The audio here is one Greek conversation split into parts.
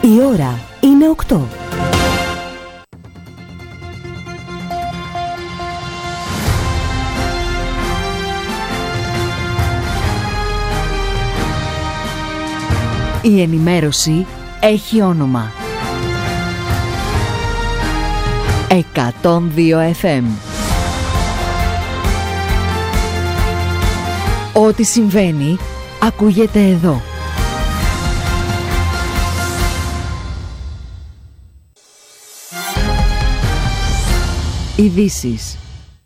Η ώρα είναι 8. Η ενημέρωση έχει όνομα. 102 FM. Ό,τι συμβαίνει, ακούγεται εδώ. Ειδήσεις.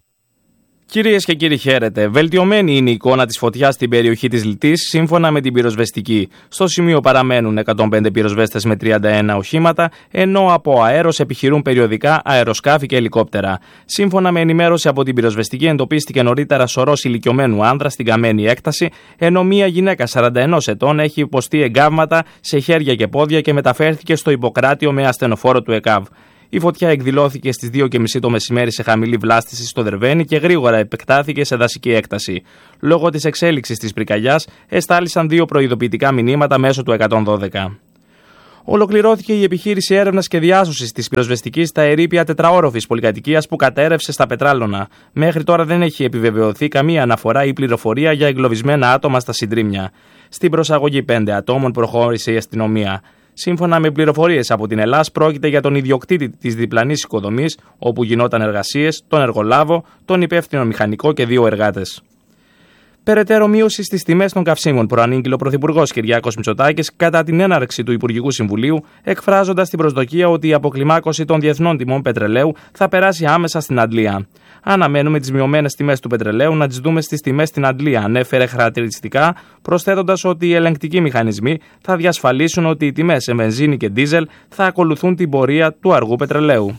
Κυρίες και κύριοι, χαίρετε. Βελτιωμένη είναι η εικόνα της φωτιάς στην περιοχή της Λυτής, σύμφωνα με την πυροσβεστική. Στο σημείο παραμένουν 105 πυροσβέστες με 31 οχήματα, ενώ από αέρος επιχειρούν περιοδικά αεροσκάφη και ελικόπτερα. Σύμφωνα με ενημέρωση από την πυροσβεστική, εντοπίστηκε νωρίτερα σωρός ηλικιωμένου άνδρα στην καμένη έκταση, ενώ μία γυναίκα 41 ετών έχει υποστεί εγκάβματα σε χέρια και πόδια και μεταφέρθηκε στο Ιπποκράτιο με ασθενοφόρο του ΕΚΑΒ. Η φωτιά εκδηλώθηκε στις 2:30 το μεσημέρι σε χαμηλή βλάστηση στο Δερβαίνι και γρήγορα επεκτάθηκε σε δασική έκταση. Λόγω της εξέλιξης της πυρκαγιάς, εστάλησαν 2 προειδοποιητικά μηνύματα μέσω του 112. Ολοκληρώθηκε η επιχείρηση έρευνας και διάσωσης της πυροσβεστικής στα ερείπια τετραόροφης πολυκατοικίας που κατέρευσε στα Πετράλωνα. Μέχρι τώρα δεν έχει επιβεβαιωθεί καμία αναφορά ή πληροφορία για εγκλωβισμένα άτομα στα συντρίμμια. Στην προσαγωγή 5 ατόμων προχώρησε η αστυνομία. Σύμφωνα με πληροφορίες από την ΕΛΑΣ, πρόκειται για τον ιδιοκτήτη της διπλανής οικοδομής, όπου γινόταν εργασίες, τον εργολάβο, τον υπεύθυνο μηχανικό και 2 εργάτες. Περαιτέρω μείωση στις τιμές των καυσίμων προανήγγειλε ο Πρωθυπουργός Κυριάκος Μητσοτάκης κατά την έναρξη του Υπουργικού Συμβουλίου, εκφράζοντας την προσδοκία ότι η αποκλιμάκωση των διεθνών τιμών πετρελαίου θα περάσει άμεσα στην Αντλία. Αναμένουμε τις μειωμένες τιμές του πετρελαίου να τις δούμε στις τιμές στην Αντλία, ανέφερε χαρακτηριστικά, προσθέτοντας ότι οι ελεγκτικοί μηχανισμοί θα διασφαλίσουν ότι οι τιμές σε βενζίνη και ντίζελ θα ακολουθούν την πορεία του αργού πετρελαίου.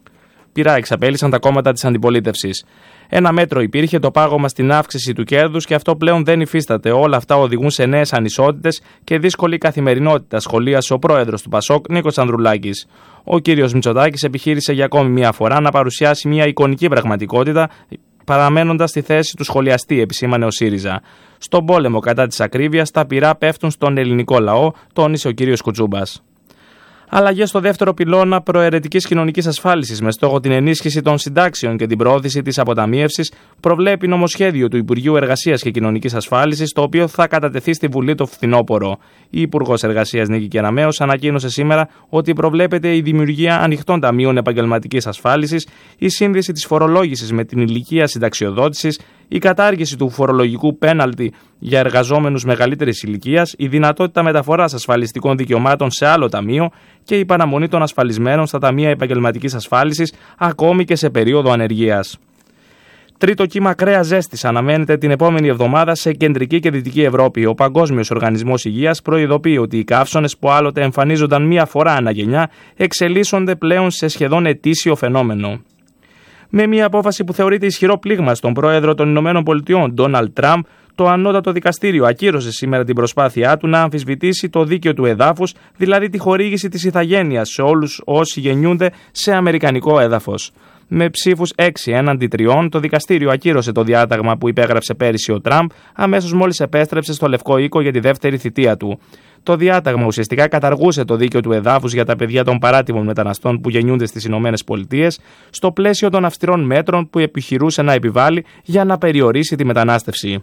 Πειρά εξαπέλυσαν τα κόμματα της αντιπολίτευσης. Ένα μέτρο υπήρχε, το πάγωμα στην αύξηση του κέρδους, και αυτό πλέον δεν υφίσταται. Όλα αυτά οδηγούν σε νέες ανισότητες και δύσκολη καθημερινότητα, σχολίασε ο πρόεδρος του ΠΑΣΟΚ, Νίκος Ανδρουλάκης. Ο κύριος Μητσοτάκης επιχείρησε για ακόμη μία φορά να παρουσιάσει μια εικονική πραγματικότητα, παραμένοντας στη θέση του σχολιαστή, επισήμανε ο ΣΥΡΙΖΑ. Στον πόλεμο κατά της ακρίβειας, τα πυρά πέφτουν στον ελληνικό λαό, τόνισε ο κύριος Κουτσούμπας. Αλλαγές στο δεύτερο πυλώνα προαιρετικής κοινωνικής ασφάλισης με στόχο την ενίσχυση των συντάξεων και την προώθηση της αποταμίευσης προβλέπει νομοσχέδιο του Υπουργείου Εργασίας και Κοινωνικής Ασφάλισης, το οποίο θα κατατεθεί στη Βουλή το φθινόπωρο. Η Υπουργός Εργασίας Νίκη Κεραμέως ανακοίνωσε σήμερα ότι προβλέπεται η δημιουργία ανοιχτών ταμείων επαγγελματικής ασφάλισης, η σύνδεση της φορολόγησης με την ηλικία συνταξιοδότησης, η κατάργηση του φορολογικού πέναλτι για εργαζόμενους μεγαλύτερης ηλικίας, η δυνατότητα μεταφοράς ασφαλιστικών δικαιωμάτων σε άλλο ταμείο και η παραμονή των ασφαλισμένων στα ταμεία επαγγελματικής ασφάλισης ακόμη και σε περίοδο ανεργίας. Τρίτο κύμα κρέας ζέστης αναμένεται την επόμενη εβδομάδα σε κεντρική και δυτική Ευρώπη. Ο Παγκόσμιος Οργανισμός Υγείας προειδοποιεί ότι οι καύσωνες που άλλοτε εμφανίζονταν μία φορά ανά γενιά εξελίσσονται πλέον σε σχεδόν ετήσιο φαινόμενο. Με μια απόφαση που θεωρείται ισχυρό πλήγμα στον πρόεδρο των ΗΠΑ, Ντόναλντ Τραμπ, το ανώτατο δικαστήριο ακύρωσε σήμερα την προσπάθειά του να αμφισβητήσει το δίκαιο του εδάφους, δηλαδή τη χορήγηση της ηθαγένειας σε όλους όσοι γεννιούνται σε αμερικανικό έδαφος. Με ψήφους 6 έναντι 3, το δικαστήριο ακύρωσε το διάταγμα που υπέγραψε πέρυσι ο Τραμπ, αμέσως μόλις επέστρεψε στο Λευκό Οίκο για τη δεύτερη θητεία του. Το διάταγμα ουσιαστικά καταργούσε το δίκαιο του εδάφους για τα παιδιά των παράτιμων μεταναστών που γεννιούνται στις ΗΠΑ, στο πλαίσιο των αυστηρών μέτρων που επιχειρούσε να επιβάλλει για να περιορίσει τη μετανάστευση.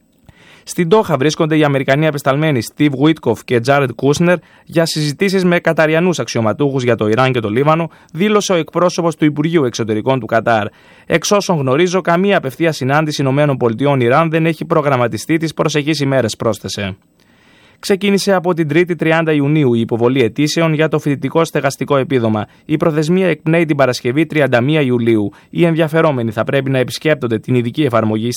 Στην Ντόχα βρίσκονται οι Αμερικανοί απεσταλμένοι Στιβ Γουίτκοφ και Τζάρετ Κούσνερ για συζητήσεις με καταριανούς αξιωματούχους για το Ιράν και το Λίβανο, δήλωσε ο εκπρόσωπος του Υπουργείου Εξωτερικών του Κατάρ. Εξ όσων γνωρίζω, καμία απευθεία συνάντηση ΗΠΑ-Ιράν δεν έχει προγραμματιστεί τις προσεχείς ημέρες, πρόσθεσε. Ξεκίνησε από την 3η 30 Ιουνίου η υποβολή αιτήσεων για το φοιτητικό στεγαστικό επίδομα. Η προθεσμία εκπνέει την Παρασκευή 31 Ιουλίου. Οι ενδιαφερόμενοι θα πρέπει να επισκέπτονται την ειδική εφαρμογή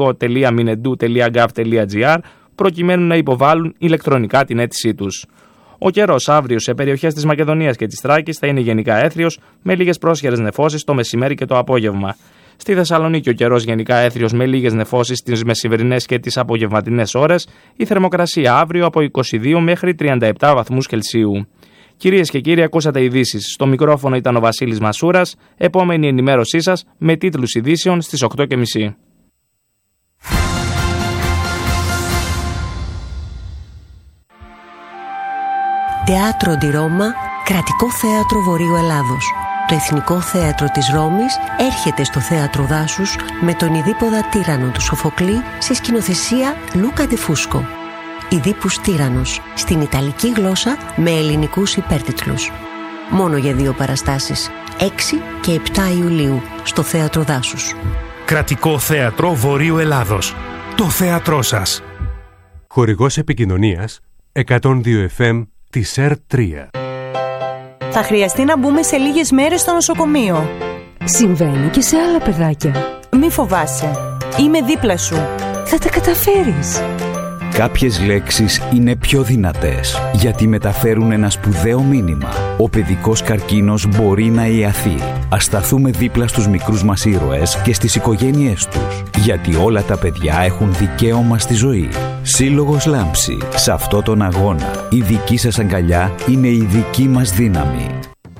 stεγαστικό.minedu.gov.gr προκειμένου να υποβάλουν ηλεκτρονικά την αίτησή τους. Ο καιρός αύριο σε περιοχές της Μακεδονίας και της Θράκης θα είναι γενικά έθριος, με λίγες πρόσχερες νεφώσεις το μεσημέρι και το απόγευμα. Στη Θεσσαλονίκη ο καιρός γενικά έθριος με λίγες νεφώσεις τις μεσημερινές και τις απογευματινές ώρες, η θερμοκρασία αύριο από 22 μέχρι 37 βαθμούς Κελσίου. Κυρίες και κύριοι, ακούσατε ειδήσεις. Στο μικρόφωνο ήταν ο Βασίλης Μασούρας. Επόμενη ενημέρωσή σας με τίτλους ειδήσεων στις 8:30. Teatro di Roma, κρατικό θέατρο Βορείου Ελλάδος. Το Εθνικό Θέατρο της Ρώμης έρχεται στο Θέατρο Δάσους με τον Ιδίπποδα Τύραννο του Σοφοκλή σε σκηνοθεσία Λούκα Ντεφούσκο. Ιδίππους Τύραννος, στην Ιταλική γλώσσα με ελληνικούς υπέρτιτλους. Μόνο για 2 παραστάσεις, 6 και 7 Ιουλίου, στο Θέατρο Δάσους. Κρατικό Θέατρο Βορείου Ελλάδος. Το θέατρό σας. Χορηγός επικοινωνίας 102 FM της ΕΡΤ3. Θα χρειαστεί να μπούμε σε λίγες μέρες στο νοσοκομείο. Συμβαίνει και σε άλλα παιδάκια. Μη φοβάσαι. Είμαι δίπλα σου. Θα τα καταφέρεις. Κάποιες λέξεις είναι πιο δυνατές γιατί μεταφέρουν ένα σπουδαίο μήνυμα. Ο παιδικός καρκίνος μπορεί να ιαθεί. Ας σταθούμε δίπλα στους μικρούς μας ήρωες και στις οικογένειές τους. Γιατί όλα τα παιδιά έχουν δικαίωμα στη ζωή. Σύλλογος Λάμψη. Σε αυτό τον αγώνα η δική σας αγκαλιά είναι η δική μας δύναμη.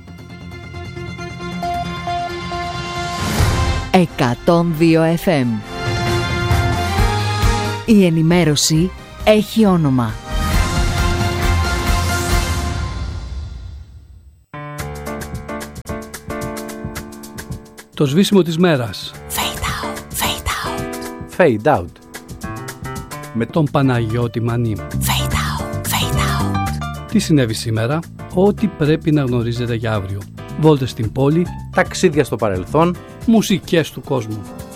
102 FM. Η ενημέρωση έχει όνομα. Το σβήσιμο της μέρας. Fade out, fade out. Fade out. Με τον Παναγιώτη Μανή. Fade out, fade out. Τι συνέβη σήμερα? Ό,τι πρέπει να γνωρίζετε για αύριο. Βόλτες στην πόλη. Ταξίδια στο παρελθόν. Μουσικές του κόσμου.